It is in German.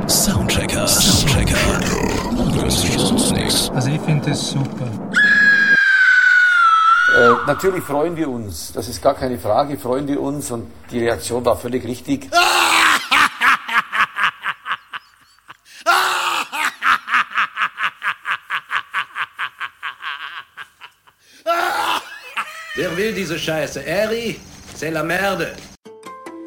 Soundchecker. Du hörst dich sonst nichts. Also ich finde das super. Natürlich freuen wir uns, das ist gar keine Frage, freuen wir uns und die Reaktion war völlig richtig. Wer will diese Scheiße? Eri, c'est la merde.